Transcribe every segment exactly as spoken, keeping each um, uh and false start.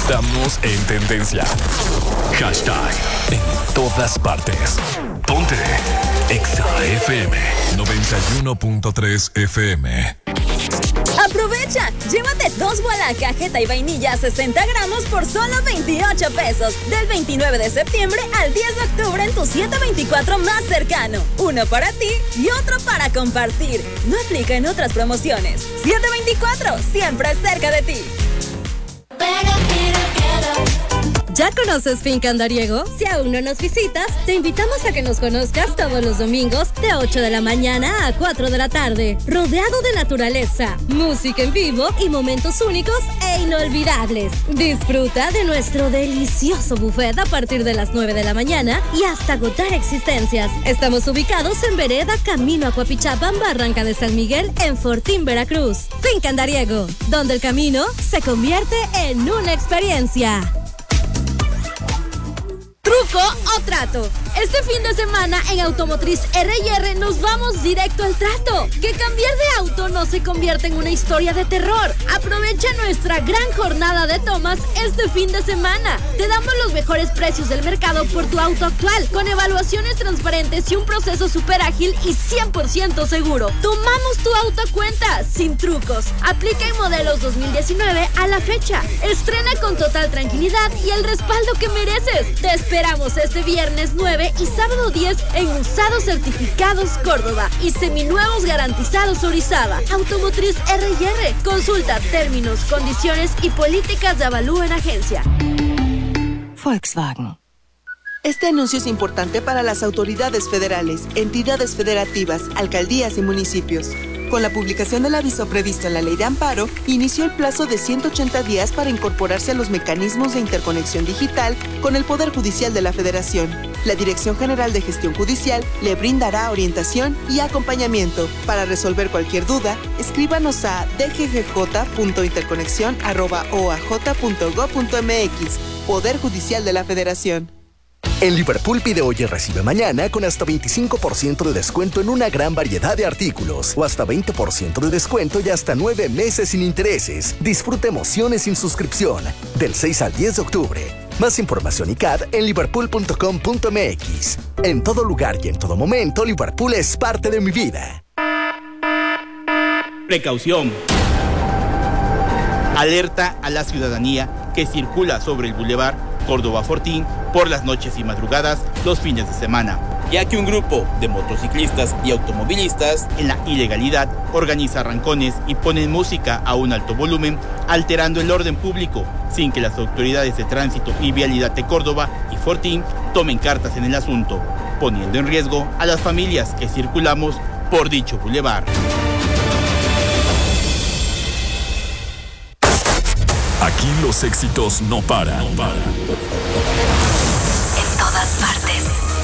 Estamos en tendencia. Hashtag en todas partes. Ponte Exa F M noventa y uno punto tres F M. ¡Aprovecha! Llévate dos Voilà cajeta y vainilla a sesenta gramos por solo veintiocho pesos. Del veintinueve de septiembre al diez de octubre en tu siete veinticuatro más cercano. Uno para ti y otro para compartir. No aplica en otras promociones. siete veinticuatro, siempre cerca de ti. ¿Ya conoces Finca Andariego? Si aún no nos visitas, te invitamos a que nos conozcas todos los domingos de ocho de la mañana a cuatro de la tarde, rodeado de naturaleza, música en vivo y momentos únicos e inolvidables. Disfruta de nuestro delicioso buffet a partir de las nueve de la mañana y hasta agotar existencias. Estamos ubicados en Vereda, Camino a Coapichapan, Barranca de San Miguel, en Fortín, Veracruz. Finca Andariego, donde el camino se convierte en una experiencia. ¿Truco o trato? Este fin de semana en Automotriz R y R nos vamos directo al trato. Que cambiar de auto no se convierta en una historia de terror. Aprovecha nuestra gran jornada de tomas este fin de semana. Te damos los mejores precios del mercado por tu auto actual, con evaluaciones transparentes y un proceso súper ágil y cien por ciento seguro. Tomamos tu auto a cuenta, sin trucos. Aplica en modelos dos mil diecinueve a la fecha. Estrena con total tranquilidad y el respaldo que mereces. Te esperamos este viernes nueve y sábado diez en Usados Certificados Córdoba y Seminuevos Garantizados Orizaba. Automotriz R y R. Consulta términos, condiciones y políticas de avalúo en agencia. Volkswagen. Este anuncio es importante para las autoridades federales, entidades federativas, alcaldías y municipios. Con la publicación del aviso previsto en la Ley de Amparo, inició el plazo de ciento ochenta días para incorporarse a los mecanismos de interconexión digital con el Poder Judicial de la Federación. La Dirección General de Gestión Judicial le brindará orientación y acompañamiento. Para resolver cualquier duda, escríbanos a d g g j punto interconexión arroba o a j punto gob punto m x. Poder Judicial de la Federación. En Liverpool pide hoy y recibe mañana con hasta veinticinco por ciento de descuento en una gran variedad de artículos o hasta veinte por ciento de descuento y hasta nueve meses sin intereses. Disfruta emociones sin suscripción del seis al diez de octubre. Más información y C A D en liverpool punto com punto m x. En todo lugar y en todo momento, Liverpool es parte de mi vida. Precaución. Alerta a la ciudadanía que circula sobre el bulevar Córdoba Fortín por las noches y madrugadas los fines de semana, ya que un grupo de motociclistas y automovilistas en la ilegalidad organiza arrancones y ponen música a un alto volumen, alterando el orden público, sin que las autoridades de tránsito y vialidad de Córdoba y Fortín tomen cartas en el asunto, poniendo en riesgo a las familias que circulamos por dicho bulevar. Aquí los éxitos no paran. No paran. En todas partes.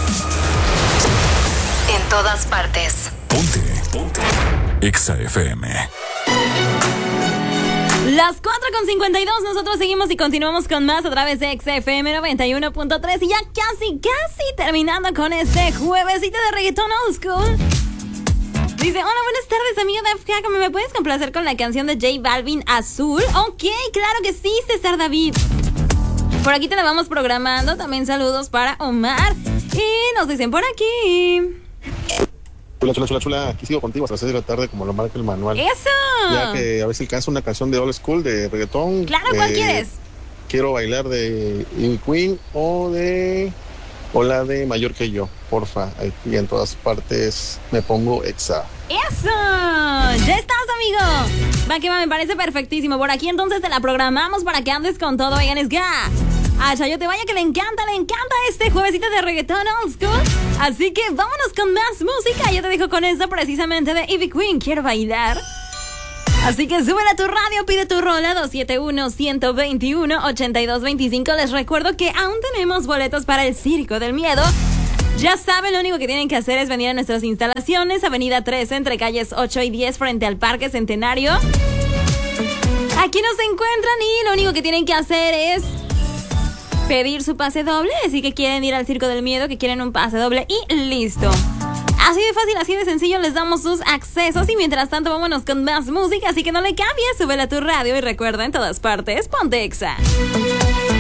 En todas partes. Ponte, ponte. Exa F M. Las cuatro con cincuenta y dos, nosotros seguimos y continuamos con más a través de Exa F M noventa y uno punto tres y ya casi, casi terminando con este juevesito de reggaetón old school. Dice, hola, buenas tardes, amiga de F K, ¿me puedes complacer con la canción de J Balvin, Azul? Ok, claro que sí, César David. Por aquí te la vamos programando, también saludos para Omar. Y nos dicen por aquí... Chula, chula, chula, chula, aquí sigo contigo hasta las seis de la tarde como lo marca el manual. ¡Eso! Ya que a ver si alcanza una canción de old school, de reggaetón. Claro, ¿cuál eh, quieres? Quiero bailar de Ivy Queen o de... o la de Mayor que yo, porfa. Aquí en todas partes me pongo Exa. ¡Eso! ¡Ya estás, amigo! Va que va, me parece perfectísimo. Por aquí entonces te la programamos para que andes con todo. Oigan, es que a Chayote vaya que le encanta, le encanta este juevesito de reggaetón old school. Así que vámonos con más música. Yo te dejo con eso precisamente de Ivy Queen, Quiero Bailar. Así que súbela a tu radio, pide tu rola dos siete uno, uno dos uno, ocho dos dos cinco. Les recuerdo que aún tenemos boletos para el Circo del Miedo. Ya saben, lo único que tienen que hacer es venir a nuestras instalaciones, Avenida trece, entre calles ocho y diez, frente al Parque Centenario. Aquí nos encuentran y lo único que tienen que hacer es pedir su pase doble, así que quieren ir al Circo del Miedo, que quieren un pase doble y listo. Así de fácil, así de sencillo, les damos sus accesos y mientras tanto vámonos con más música, así que no le cambies, súbele a tu radio y recuerda, en todas partes, ponte Exa.